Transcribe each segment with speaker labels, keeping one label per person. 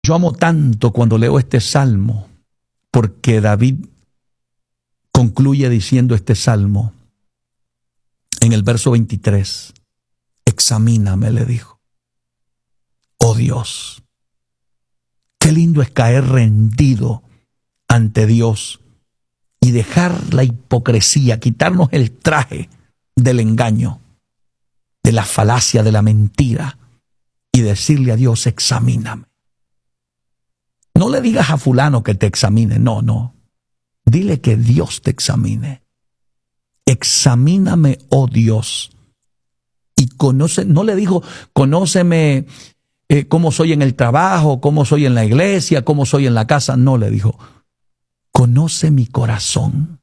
Speaker 1: Yo amo tanto cuando leo este salmo, porque David concluye diciendo este salmo en el verso 23. Examíname, le dijo. Oh Dios, qué lindo es caer rendido ante Dios y dejar la hipocresía, quitarnos el traje del engaño, de la falacia, de la mentira, y decirle a Dios, examíname. No le digas a fulano que te examine, no. Dile que Dios te examine. Examíname, oh Dios. Y no le dijo, conóceme cómo soy en el trabajo, cómo soy en la iglesia, cómo soy en la casa. No, le dijo, conoce mi corazón.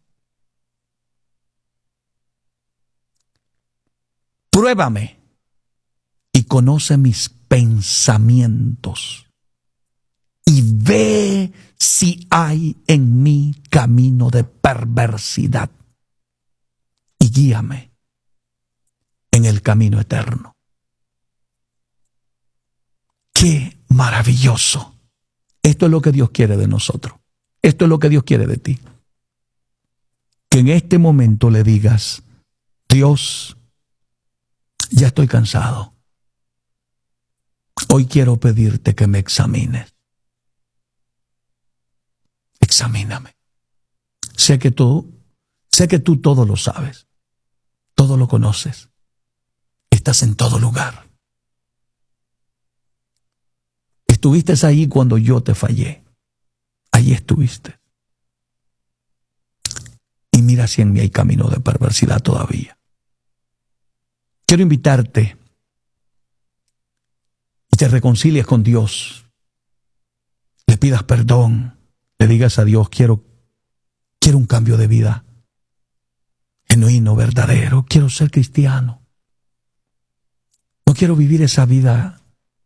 Speaker 1: Pruébame y conoce mis pensamientos. Y ve si hay en mí camino de perversidad. Y guíame en el camino eterno. ¡Qué maravilloso! Esto es lo que Dios quiere de nosotros. Esto es lo que Dios quiere de ti. Que en este momento le digas, Dios, ya estoy cansado. Hoy quiero pedirte que me examines. Examíname. Sé que tú todo lo sabes. Todo lo conoces. Estás en todo lugar. Estuviste ahí cuando yo te fallé. Ahí estuviste. Y mira si en mí hay camino de perversidad todavía. Quiero invitarte y te reconcilies con Dios. Le pidas perdón. Le digas a Dios, quiero un cambio de vida. Genuino, verdadero. Quiero ser cristiano. No quiero vivir esa vida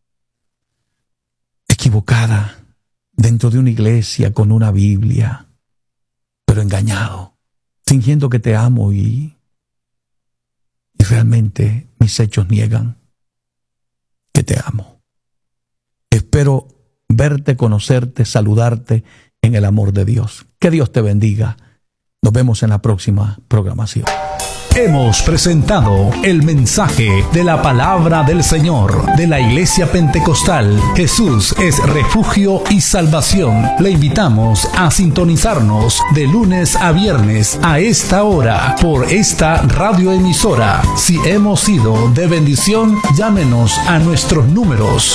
Speaker 1: equivocada dentro de una iglesia con una Biblia, pero engañado, fingiendo que te amo y realmente mis hechos niegan que te amo. Espero verte, conocerte, saludarte en el amor de Dios. Que Dios te bendiga. Nos vemos en la próxima programación.
Speaker 2: Hemos presentado el mensaje de la palabra del Señor de la Iglesia Pentecostal Jesús es refugio y salvación. Le invitamos a sintonizarnos de lunes a viernes a esta hora por esta radioemisora. Si hemos sido de bendición, llámenos a nuestros números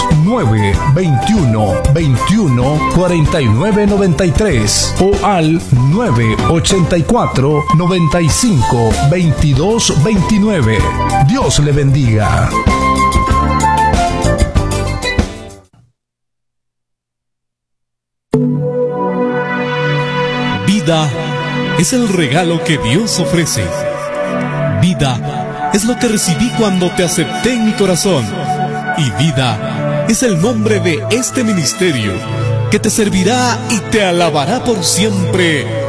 Speaker 2: 921-21-4993 o al 984-95-2229. Dios le bendiga.
Speaker 3: Vida es el regalo que Dios ofrece. Vida es lo que recibí cuando te acepté en mi corazón. Y vida es el nombre de este ministerio que te servirá y te alabará por siempre.